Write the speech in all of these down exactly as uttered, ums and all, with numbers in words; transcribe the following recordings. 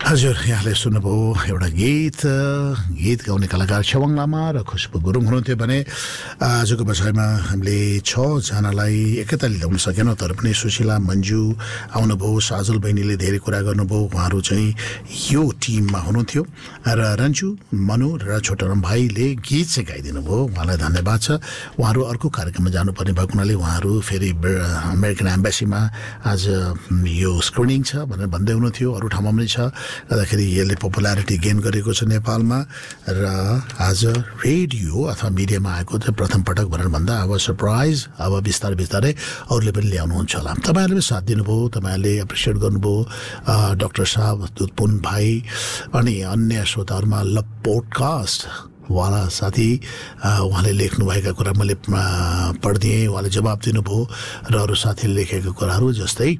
हजुर, यहाँले सुन्नुभयो एउटा गीत गीत गाउने कलाकार छेवाङ लामा र खुशबु गुरुङ हुनुहुन्थ्यो भने आजको बसाइमा हामीले छजनालाई एकैताली ल्याउन सकेनौँ, तर पनि सुशीला मन्जु आउनुभयो, साजल बहिनीले धेरै कुरा गर्नुभयो, उहाँहरू चाहिँ यो टिममा हुनुहुन्थ्यो र रन्जु मनु र छोटराम भाइले गीत चाहिँ गाइदिनु भयो, उहाँलाई धन्यवाद छ। उहाँहरू अर्को कार्यक्रममा जानुपर्ने भएको हुनाले उहाँहरू फेरि अमेरिकन एम्बेसीमा आज यो स्क्रिनिङ छ भनेर भन्दै हुनुहुन्थ्यो, अरू ठाउँमा पनि छ, गर्दाखेरि यसले पपुलारिटी गेन गरेको छ नेपालमा र आज रेडियो अथवा मिडियामा आएको चाहिँ प्रथम पटक भनेर भन्दा अब सरप्राइज अब बिस्तारै बिस्तारै अरूले पनि ल्याउनुहुन्छ होला। तपाईँहरूले पनि साथ दिनुभयो, तपाईँहरूले एप्रिसिएट गर्नुभयो, डाक्टर साहब, दुधपुन भाइ अनि अन्य श्रोताहरूमा ल पोडकास्ट वाला साथी उहाँले लेख्नुभएका कुरा मैले पढिदिएँ, उहाँले जवाब दिनुभयो र अरू साथीले लेखेका कुराहरू जस्तै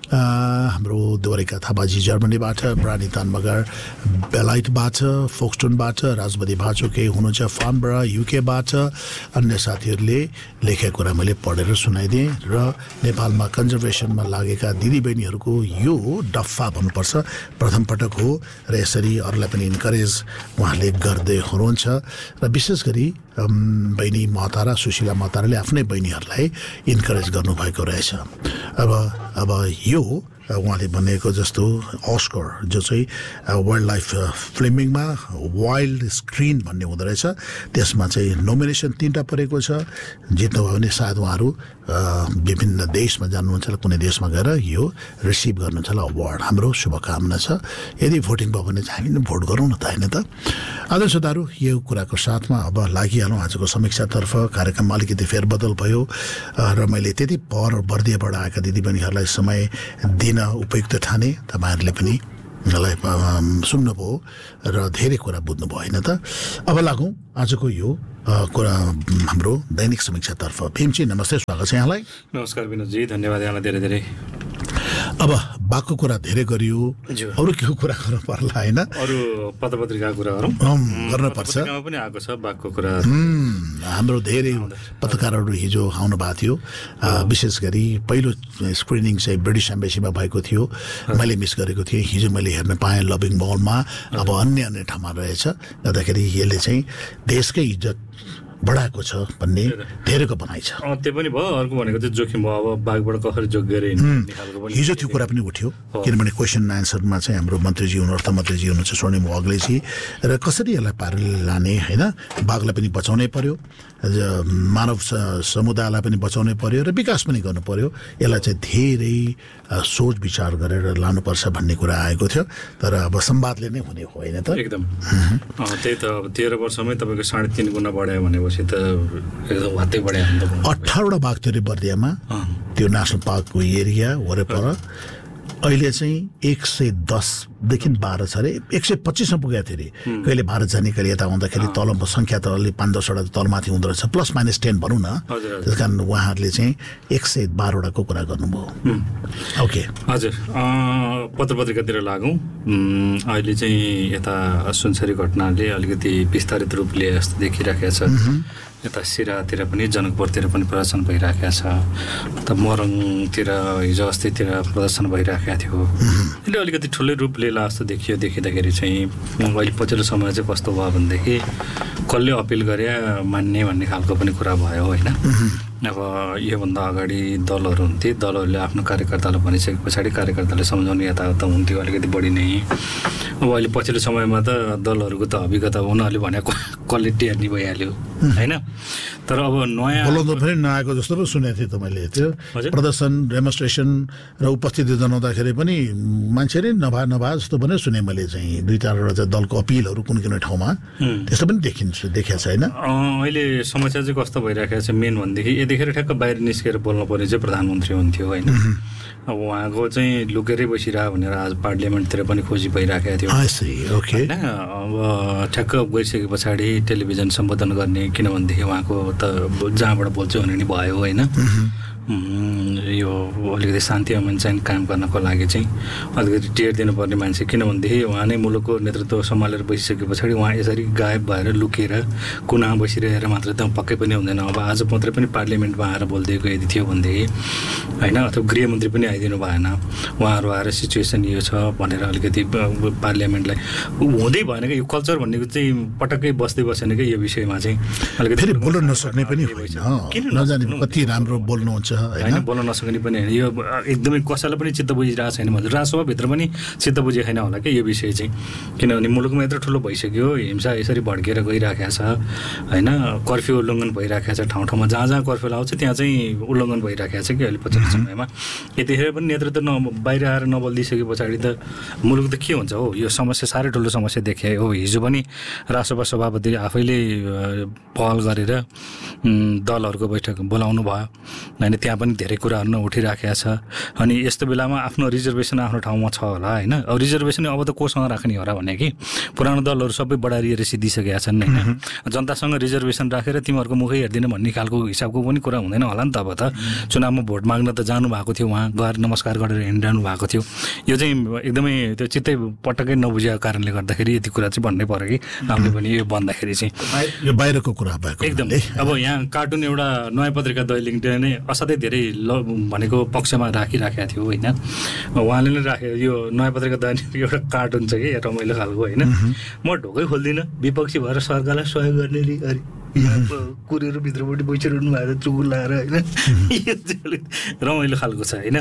हाम्रो द्वारिका थापाजी जर्मनीबाट, प्राणी तानमगर बेलायतबाट, फोक्सटोनबाट, राजमती भाचोके हुनुहुन्छ फार्मबाट युकेबाट, अन्य साथीहरूले लेखेका कुरा मैले पढेर सुनाइदिएँ र नेपालमा कन्जर्भेसनमा लागेका दिदीबहिनीहरूको यो डफ्फा भन्नुपर्छ प्रथम पटक हो र यसरी अरूलाई पनि इन्करेज उहाँले गर्दै हुनुहुन्छ र विशेष गरी बहिनी महतारा सुशीला महताराले आफ्नै बहिनीहरूलाई इन्करेज गर्नुभएको रहेछ। अब अब यो उहाँले भनेको जस्तो अस्कर जो चाहिँ वाइल्ड लाइफ फिल्मिङमा वाइल्ड स्क्रिन भन्ने हुँदो रहेछ, त्यसमा चाहिँ नोमिनेसन तिनवटा परेको छ, जित्नुभयो भने सायद उहाँहरू विभिन्न देशमा जानुहुन्छ र कुनै देशमा गएर यो रिसिभ गर्नुहुन्छ होला अवार्ड। हाम्रो शुभकामना छ, यदि भोटिङ भयो भने चाहिँ हामी भोट गरौँ न त, होइन त। आदर्श श्रोताहरू, यो कुराको साथमा अब लागिहालौँ आजको समीक्षातर्फ। कार्यक्रममा अलिकति फेरबदल भयो र मैले त्यति पर बर्दियाबाट आएका दिदीबहिनीहरूलाई समय दिन उपयुक्त ठाने, तपाईँहरूले पनि मलाई सुन्नुभयो र धेरै कुरा बुझ्नुभयो, होइन त। अब लागौँ आजको यो कुरा हाम्रो दैनिक समीक्षातर्फ। भीमजी नमस्ते, स्वागत छ यहाँलाई। नमस्कार विनोदजी, धन्यवाद यहाँलाई धेरै धेरै। अब बाघको कुरा धेरै गरियो, अरू के कुरा गर्नु पर्ला, होइन? अरू पत्र पत्रिकाको कुरा गरौँ, गर्न पर्छ। पनि आएको छ बाघको कुरा। हाम्रो धेरै पत्रकारहरू हिजो आउनु भएको थियो, विशेष गरी पहिलो स्क्रिनिङ चाहिँ ब्रिटिस एम्बेसीमा भएको थियो, मैले मिस गरेको थिएँ। हिजो मैले हेर्न पाएँ लभिङ मलमा, अब अन्य अन्य ठाउँमा रहेछ, गर्दाखेरि यसले चाहिँ देशकै इज्जत बढाएको छ भन्ने धेरैको भनाइ छ। त्यो पनि भयो, अर्को भनेको चाहिँ जोखिम भयो, अब बाघबाट कसरी जोगिएर हिजो त्यो कुरा पनि उठ्यो, किनभने क्वेसन एन्सरमा चाहिँ हाम्रो मन्त्रीजी हुनु अर्थमन्त्रीजी हुनुहुन्छ स्वर्णिम वाग्लेजी, र कसरी यसलाई पार लाने, होइन? बाघलाई पनि बचाउनै पर्यो, मानव समुदायलाई पनि बचाउनै पर्यो र विकास पनि गर्नु पर्यो, यसलाई चाहिँ धेरै सोच विचार गरेर लानुपर्छ भन्ने कुरा आएको थियो। तर अब संवादले नै हुने हो, होइन त? एकदम त्यही त। अब तेह्र वर्षमै तपाईँको साढे तिन गुणा बढायो भनेपछि त एकदम वात्तै बढायो। अठारवटा बाघ थियो अरे बर्दियामा, त्यो नेसनल पार्कको एरिया वरपर। अहिले चाहिँ एक सय दसदेखि बाह्र छ अरे, एक सय पच्चिसमा पुगेको थियो अरे। कहिले भारत जाने कहिले यता आउँदाखेरि तल सङ्ख्या त अलि पाँच दसवटा तलमाथि हुँदो रहेछ, प्लस माइनस टेन भनौँ न। त्यस कारण उहाँहरूले चाहिँ एक सय बाह्रवटाको कुरा गर्नुभयो। ओके, हजुर। पत्र पत्रिकातिर लागौँ। अहिले चाहिँ यता सुनसरी घटनाले अलिकति विस्तारित रूप लिए जस्तो देखिराखेको छ। यता सिरातिर पनि जनकपुरतिर पनि प्रदर्शन भइराखेको छ, त मोरङतिर हिजो अस्तितिर प्रदर्शन भइराखेको थियो। यसले अलिकति ठुलै रूप लिएला जस्तो देखियो। देखिँदाखेरि चाहिँ अहिले पछिल्लो समय चाहिँ कस्तो भयो भनेदेखि कसले अपिल गरे मान्ने भन्ने खालको पनि कुरा भयो, होइन? अब योभन्दा अगाडि दलहरू हुन्थे, दलहरूले आफ्नो कार्यकर्तालाई भनिसके पछाडि कार्यकर्ताले सम्झाउने यताउता हुन्थ्यो अलिकति बढी नै। अब अहिले पछिल्लो समयमा त दलहरूको त अभिज्ञता उनीहरूले भनेको कसले टेर्नी भइहाल्यो, होइन? तर अब नयाँ बोलाउँदा पनि नआएको जस्तो पो सुनेको थिएँ त मैले। त्यो प्रदर्शन डेमोन्स्ट्रेसन र उपस्थिति जनाउँदाखेरि पनि मान्छेले नभए नभए जस्तो पनि सुने मैले चाहिँ। दुई चारवटा चाहिँ दलको अपिलहरू कुनै कुनै ठाउँमा त्यस्तो पनि देखिन्छ, देखिएको छ, होइन? अहिले समस्या चाहिँ कस्तो भइरहेको छ मेन भनेदेखि यतिखेर ठ्याक्क बाहिर निस्केर बोल्नु पर्ने चाहिँ प्रधानमन्त्री हुन्थ्यो, होइन? अब उहाँको चाहिँ लुकेरै बसिरह भनेर आज पार्लियामेन्टतिर पनि खोजी भइराखेको थियो, होइन? अब ठ्याक्क गइसके पछाडि टेलिभिजन सम्बोधन गर्ने, किनभनेदेखि उहाँको त जहाँबाट बोल्छु भने नि भयो, होइन? यो अलिकति शान्ति अमन चाहिँ कायम गर्नको लागि चाहिँ अलिकति टेर दिनुपर्ने मान्छे, किनभनेदेखि उहाँ नै मुलुकको नेतृत्व सम्हालेर बसिसके पछाडि उहाँ यसरी गायब भएर लुकेर कुनामा बसिरहेर मात्र त पक्कै पनि हुँदैन। अब आज मात्रै पनि पार्लियामेन्टमा आएर बोलिदिएको यदि थियो भनेदेखि होइन, अथवा गृहमन्त्री पनि आइदिनु भएन, उहाँहरू आएर सिचुएसन यो छ भनेर अलिकति पार्लियामेन्टलाई हुँदै भएन क्या। यो कल्चर भन्नेको चाहिँ पटक्कै बस्दै बसेन क्या यो विषयमा चाहिँ। अलिकति फेरि बोल्न नसक्ने पनि होइन, नजाने कति राम्रो बोल्नुहुन्छ होइन, बोल्न नसक्ने पनि होइन। यो एकदमै कसैलाई पनि चित्त बुझिरहेको छैन भन्छ, राजसभाभित्र पनि चित्त बुझेको छैन होला क्या यो विषय चाहिँ। किनभने मुलुकमा यत्रो ठुलो भइसक्यो, हिंसा यसरी भड्केर गइराखेको छ होइन, कर्फ्यू उल्लङ्घन भइराखेको छ ठाउँ ठाउँमा, जहाँ जहाँ कर्फ्यू लाउँछ त्यहाँ चाहिँ उल्लङ्घन भइराखेको छ कि अहिले पछिल्लो समयमा। यतिखेर पनि नेतृत्व न बाहिर आएर नबोलिदिइसके पछाडि त मुलुक त के हुन्छ हो। यो समस्या साह्रै ठुलो समस्या देखे हो। हिजो पनि राजसभा सभापतिले आफैले पहल गरेर दलहरूको बैठक बोलाउनु भयो होइन, त्यहाँ पनि धेरै कुराहरू न उठिराखेको छ। अनि यस्तो बेलामा आफ्नो रिजर्भेसन आफ्नो ठाउँमा छ होला होइन, अब रिजर्भेसन अब त कोसँग राख्ने हो र भने कि पुरानो दलहरू सबै बढारिएर सिद्धिसकेका छन् होइन। जनतासँग रिजर्भेसन राखेर तिमीहरूको मुखै हेर्दिन भन्ने खालको हिसाबको पनि कुरा हुँदैन होला नि त। अब त चुनावमा भोट माग्न त जानु भएको थियो, उहाँ गएर नमस्कार गरेर हिँडिरहनु भएको थियो। यो चाहिँ एकदमै त्यो चित्तै पटक्कै नबुझेको कारणले गर्दाखेरि यति कुरा चाहिँ भन्नै पऱ्यो कि हामीले पनि यो भन्दाखेरि चाहिँ यो बाहिरको कुरा भएको एकदम। अब यहाँ कार्टुन एउटा नयाँ पत्रिका दैनिकले नै असाध्यै धेरै ल भनेको पक्षमा राखिराखेको थियो होइन, उहाँले नै राखे। यो नयाँ पत्रिका दैनिक एउटा कार्टुन छ कि रमाइलो खालको होइन, म ढोकै खोल्दिनँ विपक्षी भएर सरकारलाई सहयोग गर्ने नि अरे कुरेर भित्रपट्टि बैसिरहनु भएको चुगुल लगाएर होइन, यो चाहिँ अलिक रमाइलो खालको छ होइन।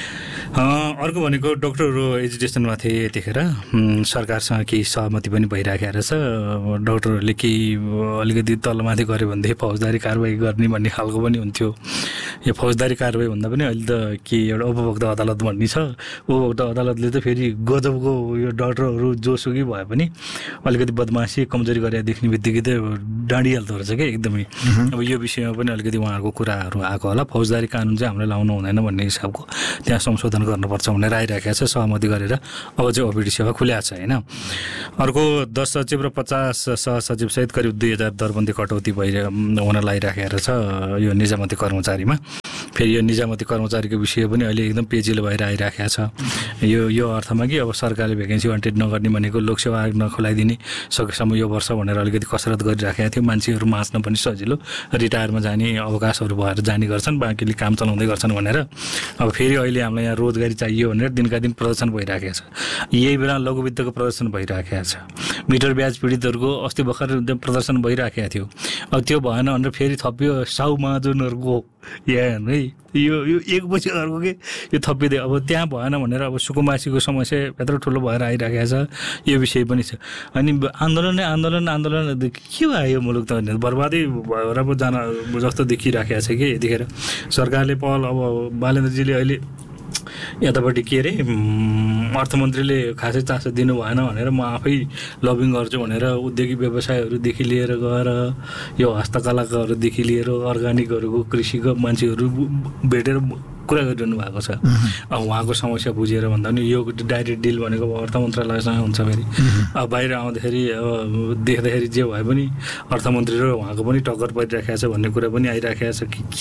अर्को भनेको डक्टरहरू एजुकेसनमा थिए यतिखेर सरकारसँग केही सहमति पनि भइराखेको रहेछ। डक्टरहरूले केही अलिकति तलमाथि गऱ्यो भनेदेखि फौजदारी कारवाही गर्ने भन्ने खालको पनि हुन्थ्यो। यो फौजदारी कारवाही भन्दा पनि अहिले त के एउटा उपभोक्ता अदालत भन्ने छ, उपभोक्ता अदालतले त फेरि गजबको यो डक्टरहरू जोसुकै भए पनि अलिकति बदमासी कमजोरी गरेर देख्ने बित्तिकै त डाँडिहाल्दो रहेछ क्या एकदमै। अब यो विषयमा पनि अलिकति उहाँहरूको कुराहरू आएको होला। फौजदारी कानुन चाहिँ हामीले लाउनु हुँदैन भन्ने हिसाबको त्यहाँ संशोधन गर्नुपर्छ भनेर आइराखेको छ, सहमति गरेर अब चाहिँ ओपिडी सेवा खुल्याएको छ होइन। अर्को दस सचिव र पचास सहसचिव सहित करिब दुई हजार दरबन्दी कटौती भइ हुन लागिराखेको छ यो निजामती कर्मचारीमा। फेरि यो निजामती कर्मचारीको विषय पनि अहिले एकदम पेचिलो भएर आइराखेको छ। यो यो अर्थमा कि अब सरकारले भ्याकेन्सी वान्टेड नगर्ने भनेको लोकसेवा आयोग नखोलाइदिने सकेसम्म यो वर्ष भनेर अलिकति कसरत गरिराखेको थियो। मान्छेहरू माझ्न पनि सजिलो, रिटायरमा जाने अवकाशहरू भएर जाने गर्छन्, बाँकीले काम चलाउँदै गर्छन् भनेर। अब फेरि अहिले हामीलाई यहाँ रोजगारी चाहियो भनेर दिनका दिन प्रदर्शन भइराखेको छ। यही बेला लघुवित्तको प्रदर्शन भइराखेको छ, मिटर ब्याज पीडितहरूको अस्ति भर्खर प्रदर्शन भइराखेको थियो। अब त्यो भएन भनेर फेरि थपियो साउ महाजनहरूको यहाँ है, यो यो एक पछि अर्को के यो थपिँदै अब त्यहाँ भएन भनेर अब सुकुम्बासीको समस्या यत्रो ठुलो भएर आइराखेको छ। यो विषय पनि छ। अनि आन्दोलन नै आन्दोलन आन्दोलन के भयो यो मुलुक त बर्बादै भएर पो जान जस्तो देखिराखेको छ कि यतिखेर। सरकारले पहल अब बालेन्द्रजीले अहिले यतापट्टि के अरे अर्थमन्त्रीले खासै चासो दिनु भएन भनेर म आफै लबिङ गर्छु भनेर उद्योगिक व्यवसायहरूदेखि लिएर गएर यो हस्तकलाकारहरूदेखि लिएर अर्ग्यानिकहरूको कृषिको मान्छेहरू भेटेर कुरा गरिरहनु भएको छ। अब उहाँको समस्या बुझेर भन्दा पनि यो डाइरेक्ट डिल भनेको अर्थ मन्त्रालयसँग हुन्छ। फेरि अब बाहिर आउँदाखेरि अब देख्दाखेरि जे भए पनि अर्थमन्त्री र उहाँको पनि टक्कर परिराखेको छ भन्ने कुरा पनि आइराखेको छ कि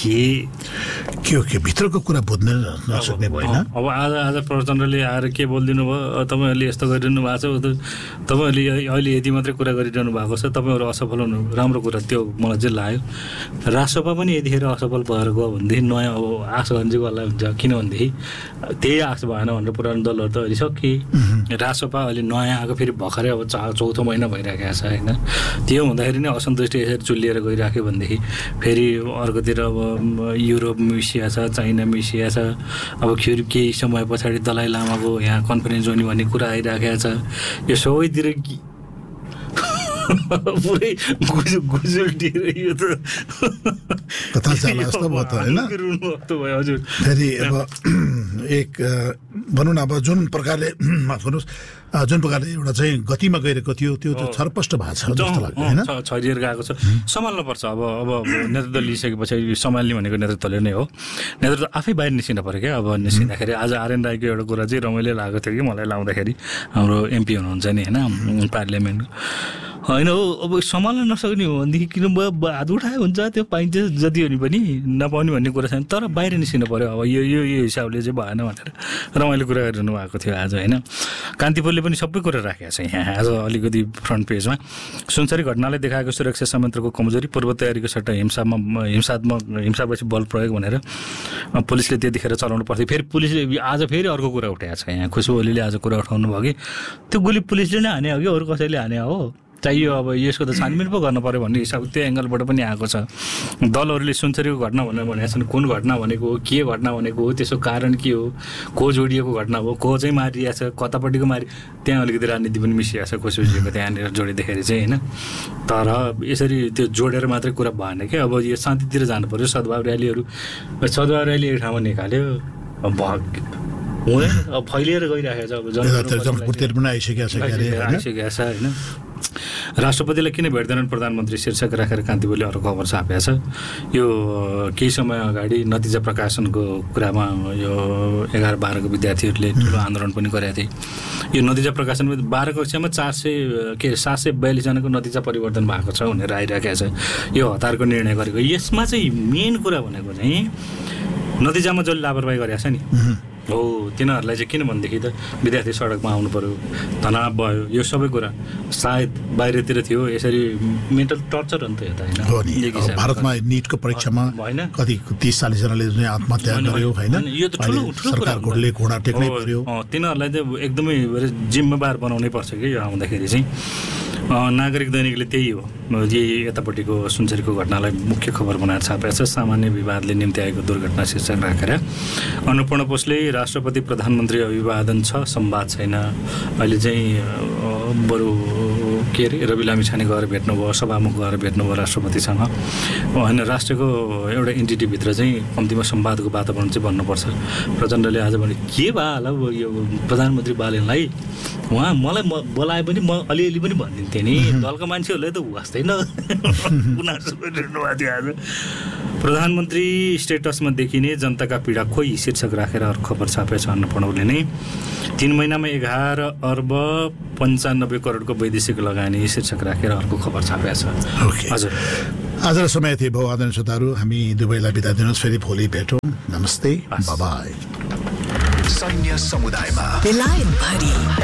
के के के भित्रको कुरा बुझ्न नसक्ने भएन। अब आज आज प्रचण्डले आएर के बोलिदिनु भयो, तपाईँहरूले यस्तो गरिरहनु भएको छ, तपाईँहरूले अहिले यति मात्रै कुरा गरिरहनु भएको छ, तपाईँहरू असफल हुनु राम्रो कुरा, त्यो मलाई चाहिँ लाग्यो। राजसभा पनि यतिखेर असफल भएर गयो भनेदेखि नयाँ अब आश भन्जेवाला हुन्छ, किनभनेदेखि त्यही आश भएन भनेर पुरानो दलहरू त अहिले सकिए। राजसभा अहिले नयाँ आएको फेरि भर्खरै अब चा चौथो महिना भइराखेको छ होइन। त्यो हुँदाखेरि नै असन्तुष्टि यसरी चुलिएर गइराख्यो भनेदेखि फेरि अर्कोतिर अब युरोप मिसिया छ, चाइना मिसिया छ। अब फेरि केही समय पछाडि दलाइ लामाको यहाँ कन्फरेन्स हुने भन्ने कुरा आइराखेको छ। यो सबैतिर पुरै गुजुल्टिएर यो त कथा जाला जस्तो भयो त होइन। हजुर फेरि अब एक भनौँ न अब जुन प्रकारले माफ गर्नुहोस् जुन प्रकारले एउटा चाहिँ गतिमा गइरहेको थियो त्यो त छरपष्ट भएको छ जस्तो लाग्छ होइन, छरिएर गएको छ। सम्हाल्नुपर्छ अब अब नेतृत्व लिइसकेपछि सम्हाल्ने भनेको नेतृत्वले नै हो। नेतृत्व आफै बाहिर निस्किन पऱ्यो क्या। अब निस्किँदाखेरि आज आरएन राईको एउटा कुरा चाहिँ रमाइलो लागेको थियो कि मलाई लाउँदाखेरि, हाम्रो एमपी हुनुहुन्छ नि होइन पार्लियामेन्ट, होइन हो अब सम्हाल्न नसक्ने हो भनेदेखि किन हात उठायो हुन्छ त्यो पाइन्छ जति हो नि पनि नपाउने भन्ने कुरा छैन तर बाहिर निस्किनु पऱ्यो अब यो यो यो हिसाबले चाहिँ भएन भनेर रमाइलो कुरा गरिरहनु भएको थियो आज होइन कान्तिपुरले पनि सबै कुरा राखेको छ यहाँ आज अलिकति फ्रन्ट पेजमा सुनसरी घटनाले देखाएको सुरक्षा संयन्त्रको कमजोरी पूर्व तयारीको सट्टा हिंसामा हिंसात्मक हिंसापछि बल प्रयोग भनेर पुलिसले त्यतिखेर चलाउनु पर्थ्यो फेरि पुलिसले आज फेरि अर्को कुरा उठाएको छ यहाँ खुसबु ओलीले आज कुरा उठाउनु भयो कि त्यो गोली पुलिसले नै हाने हो कि अरू कसैले हाने हो चाहियो अब यसको त छानबिन पो गर्नु पऱ्यो भन्ने हिसाब त्यो एङ्गलबाट पनि आएको छ दलहरूले सुनसरीको घटना भनेर भनेका छन् कुन घटना भनेको हो के घटना भनेको हो त्यसको कारण के हो को जोडिएको घटना हो को चाहिँ मारिएको छ कतापट्टिको मारि त्यहाँ अलिकति राजनीति पनि मिसिएको छ खुसबुजीको त्यहाँनिर जोडिँदाखेरि चाहिँ होइन तर यसरी त्यो जोडेर मात्रै कुरा भएन क्या अब यो शान्तितिर जानु पऱ्यो सद्भाव र्यालीहरू सद्भाव र्याली एक ठाउँमा निकाल्यो भग हुँदैन अब फैलिएर गइरहेको छ अब जनकपुरतिर पनि आइसकेको छ आइसकेको छ होइन राष्ट्रपतिलाई किन भेट्दैनन् प्रधानमन्त्री शीर्षक राखेर कान्तिपुरले अरू खबर छापेको छ यो केही समय अगाडि नतिजा प्रकाशनको कुरामा यो एघार बाह्रको विद्यार्थीहरूले ठुलो आन्दोलन पनि गरेका थिए यो नतिजा प्रकाशनमा बाह्र कक्षामा चार सय के सात सय बयालिसजनाको नतिजा परिवर्तन भएको छ भनेर आइरहेको छ यो हतारको निर्णय गरेको यसमा चाहिँ मेन कुरा भनेको चाहिँ नतिजामा जसले लापरवाही गरेको छ नि हो तिनीहरूलाई चाहिँ किन भनेदेखि त विद्यार्थी सडकमा आउनु पऱ्यो तनाव भयो यो सबै कुरा सायद बाहिरतिर थियो यसरी मेन्टल टर्चर हो नि त यता होइन भारतमा निटको परीक्षामा होइन कति तिस चालिसजनाले आत्महत्या गर्यो होइन यो त ठुलो सरकारले घोडा टेक्नै पर्यो तिनीहरूलाई चाहिँ एकदमै जिम्मेवार बनाउनै पर्छ कि यो आउँदाखेरि चाहिँ नागरिक दैनिकले त्यही हो यही यतापट्टिको सुनसरीको घटनालाई मुख्य खबर बनाएर छापेको छ सामान्य विवादले निम्ति आएको दुर्घटना शीर्षक राखेर अन्नपूर्ण पोस्टले राष्ट्रपति प्रधानमन्त्री अभिवादन छ संवाद छैन अहिले चाहिँ बरु के अरे रवि लामिछाने गएर भेट्नुभयो सभामुख गएर भेट्नुभयो राष्ट्रपतिसँग होइन राष्ट्रको एउटा इन्टिटीभित्र चाहिँ कम्तीमा संवादको वातावरण चाहिँ बन्नुपर्छ प्रचण्डले आज भने के भयो होला यो प्रधानमन्त्री बालेनलाई उहाँ मलाई म बोलाए पनि म अलिअलि पनि भनिदिन्थेँ नि दलका मान्छेहरूले त वास्दैन गुनासो गरिरहनु भएको थियो आज प्रधानमन्त्री स्टेटसमा देखिने जनताका पीडा खोइ शीर्षक राखेर अरू खबर छापेको छ अन्नपूर्णले नै तीन महिनामा एघार अर्ब पन्चानब्बे करोडको वैदेशिक लगानी शीर्षक राखेर अर्को खबर छापेको छ हजुर आज समय थिए भाउ आदरणीय श्रोताहरू हामी दुवैलाई बिदा दिनुहोस् फेरि भोलि भेटौँ नमस्ते बाई सैन्य समुदायमा